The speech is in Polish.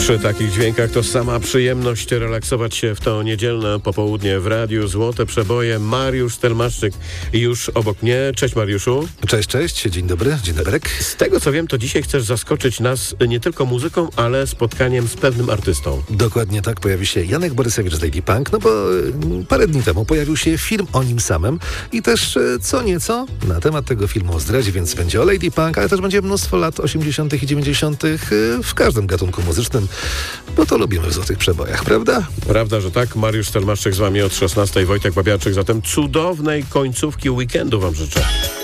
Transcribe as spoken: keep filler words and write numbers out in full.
Przy takich dźwiękach to sama przyjemność relaksować się w to niedzielne popołudnie w radiu. Złote przeboje. Mariusz Stelmaszczyk już obok mnie. Cześć Mariuszu. Cześć, cześć. Dzień dobry. Dzień dobry. Z tego co wiem, to dzisiaj chcesz zaskoczyć nas nie tylko muzyką, ale spotkaniem z pewnym artystą. Dokładnie tak. Pojawi się Janek Borysewicz z Lady Punk, no bo y, parę dni temu pojawił się film o nim samym i też y, co nieco na temat tego filmu zdradzi, więc będzie o Lady Punk, ale też będzie mnóstwo lat osiemdziesiątych i dziewięćdziesiątych y, w każdym gatunku muzycznym, bo to lubimy w złotych przebojach, prawda? Prawda, że tak. Mariusz Stelmaszczyk z wami od szesnastej, Wojtek Babiarczyk. Zatem cudownej końcówki weekendu wam życzę.